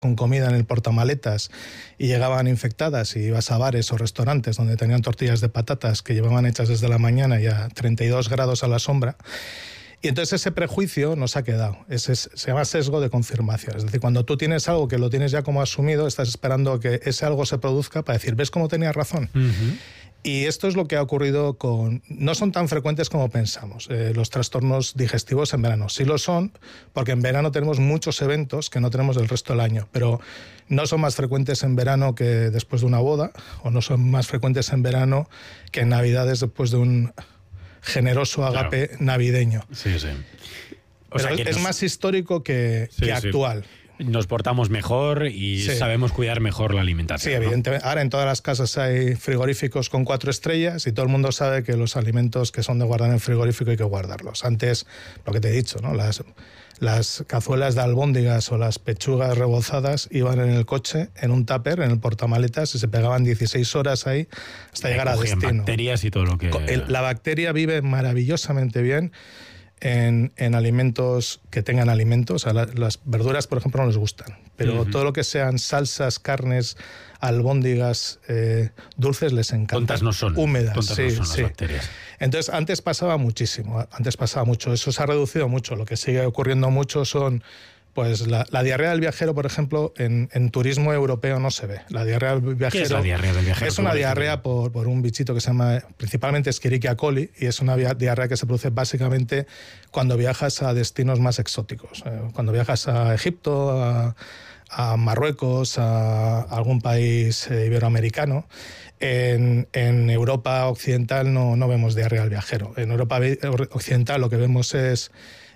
con comida en el portamaletas y llegaban infectadas, y ibas a bares o restaurantes donde tenían tortillas de patatas que llevaban hechas desde la mañana y a 32 grados a la sombra. Y entonces ese prejuicio nos ha quedado. Se llama sesgo de confirmación. Es decir, cuando tú tienes algo que lo tienes ya como asumido, estás esperando que ese algo se produzca para decir, ¿ves cómo tenía razón? Uh-huh. Y esto es lo que ha ocurrido con... No son tan frecuentes como pensamos, los trastornos digestivos en verano. Sí lo son, porque en verano tenemos muchos eventos que no tenemos el resto del año, pero no son más frecuentes en verano que después de una boda, o no son más frecuentes en verano que en Navidades después de un generoso agape navideño. Sí, sí. Es más histórico que actual. Nos portamos mejor y sabemos cuidar mejor la alimentación. Sí, evidentemente. ¿No? Ahora en todas las casas hay frigoríficos con 4 estrellas y todo el mundo sabe que los alimentos que son de guardar en el frigorífico hay que guardarlos. Antes, lo que te he dicho, ¿no? Las cazuelas de albóndigas o las pechugas rebozadas iban en el coche, en un tupper, en el portamaletas, y se pegaban 16 horas ahí hasta llegar a destino. Bacterias y todo lo que... La bacteria vive maravillosamente bien en alimentos que tengan alimentos. O sea, las verduras, por ejemplo, no les gustan, pero todo lo que sean salsas, carnes, albóndigas, dulces les encanta. Tontas no son. Húmedas, no son las bacterias. Entonces, antes pasaba muchísimo, mucho. Eso se ha reducido mucho. Lo que sigue ocurriendo mucho son... Pues la diarrea del viajero, por ejemplo, en turismo europeo no se ve. La diarrea del viajero... ¿Qué es la diarrea del viajero? Es una diarrea por un bichito que se llama principalmente Escherichia coli, y es una diarrea que se produce básicamente cuando viajas a destinos más exóticos. Cuando viajas a Egipto, a Marruecos, a algún país iberoamericano. En Europa occidental no vemos diarrea del viajero. En Europa occidental lo que vemos es...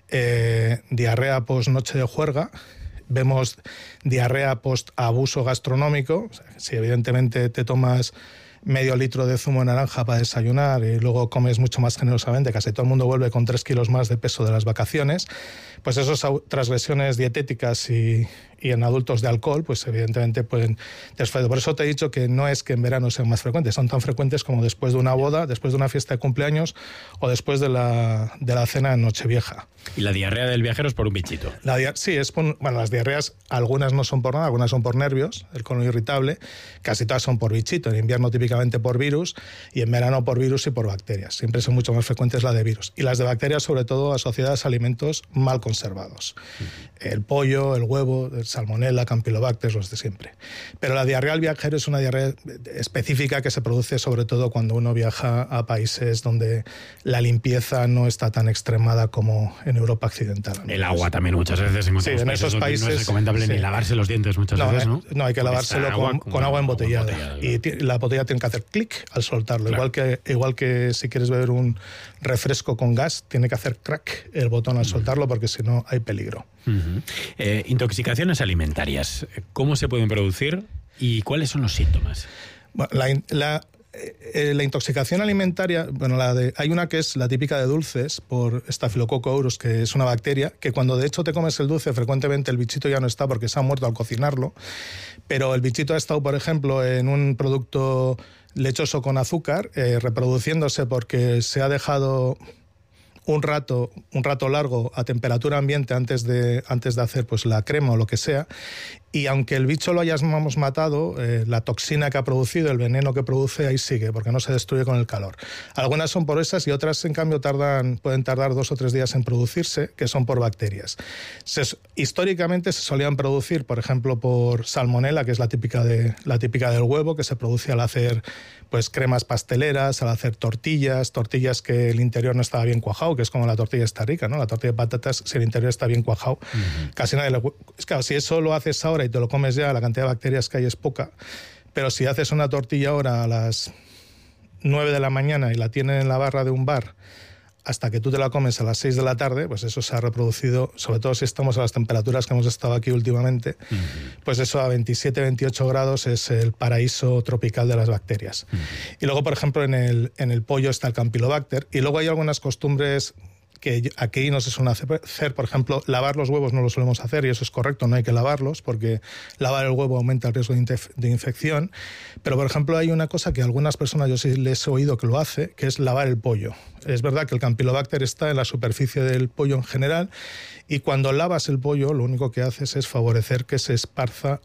diarrea post noche de juerga, vemos diarrea post abuso gastronómico. O sea, si evidentemente te tomas medio litro de zumo de naranja para desayunar y luego comes mucho más generosamente, casi todo el mundo vuelve con 3 kilos más de peso de las vacaciones, pues esas transgresiones dietéticas y en adultos de alcohol, pues evidentemente pueden desfallecer. Por eso te he dicho que no es que en verano sean más frecuentes, son tan frecuentes como después de una boda, después de una fiesta de cumpleaños o después de la cena de Nochevieja. ¿Y la diarrea del viajero es por un bichito? Sí, las diarreas, algunas no son por nada, algunas son por nervios, el colon irritable, casi todas son por bichito, en invierno típicamente por virus y en verano por virus y por bacterias. Siempre son mucho más frecuentes la de virus. Y las de bacterias sobre todo asociadas a alimentos mal conservados. El pollo, el huevo, el Salmonella, Campylobacter, los de siempre. Pero la diarrea del viajero es una diarrea específica que se produce sobre todo cuando uno viaja a países donde la limpieza no está tan extremada como en Europa occidental. El agua también muchas veces en esos países no es recomendable ni lavarse los dientes muchas veces, ¿no? No, hay que lavárselo con agua embotellada. Y la botella tiene que hacer clic al soltarlo. Claro. Igual que si quieres beber un refresco con gas, tiene que hacer crack el botón al soltarlo, porque si no hay peligro. Intoxicaciones alimentarias, ¿cómo se pueden producir y cuáles son los síntomas? Bueno, la intoxicación alimentaria, hay una que es la típica de dulces por Staphylococcus aureus, que es una bacteria que cuando de hecho te comes el dulce, frecuentemente el bichito ya no está porque se ha muerto al cocinarlo, pero el bichito ha estado, por ejemplo, en un producto lechoso con azúcar, reproduciéndose porque se ha dejado un rato largo a temperatura ambiente antes de hacer pues la crema o lo que sea, y aunque el bicho lo hayamos matado, la toxina que ha producido, el veneno que produce, ahí sigue, porque no se destruye con el calor. Algunas son por esas y otras, en cambio, pueden tardar 2 o 3 días en producirse, que son por bacterias. Históricamente se solían producir, por ejemplo, por Salmonella, que es la típica del huevo, que se produce al hacer pues cremas pasteleras, al hacer tortillas que el interior no estaba bien cuajado, que es como la tortilla está rica, ¿no? La tortilla de patatas, si el interior está bien cuajado, casi nadie claro, si eso lo haces ahora y te lo comes ya, la cantidad de bacterias que hay es poca, pero si haces una tortilla ahora a las 9 de la mañana y la tienen en la barra de un bar hasta que tú te la comes a las 6 de la tarde, pues eso se ha reproducido, sobre todo si estamos a las temperaturas que hemos estado aquí últimamente, pues eso a 27, 28 grados es el paraíso tropical de las bacterias. Y luego, por ejemplo, en el pollo está el Campylobacter, y luego hay algunas costumbres que aquí no se suelen hacer. Por ejemplo, lavar los huevos no lo solemos hacer y eso es correcto, no hay que lavarlos porque lavar el huevo aumenta el riesgo de infección. Pero, por ejemplo, hay una cosa que algunas personas yo sí les he oído que lo hace, que es lavar el pollo. Es verdad que el Campylobacter está en la superficie del pollo en general y cuando lavas el pollo lo único que haces es favorecer que se esparza